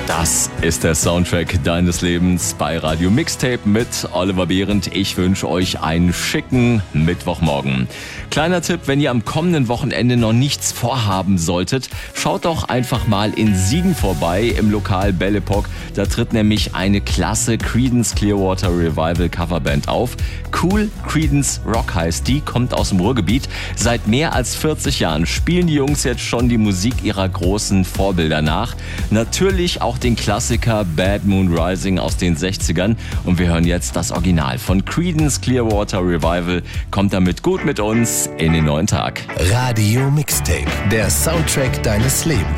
Das ist der Soundtrack deines Lebens bei Radio Mixtape mit Oliver Behrendt. Ich wünsche euch einen schicken Mittwochmorgen. Kleiner Tipp, wenn ihr am kommenden Wochenende noch nichts vorhaben solltet, schaut doch einfach mal in Siegen vorbei im Lokal Belle Epoque. Da tritt nämlich eine klasse Creedence Clearwater Revival Coverband auf. Cool Creedence Rock heißt die, kommt aus dem Ruhrgebiet. Seit mehr als 40 Jahren spielen die Jungs jetzt schon die Musik ihrer großen Vorbilder nach. Natürlich auch den Klassiker Bad Moon Rising aus den 60ern. Und wir hören jetzt das Original von Creedence Clearwater Revival. Kommt damit gut mit uns in den neuen Tag. Radio Mixtape, der Soundtrack deines Lebens.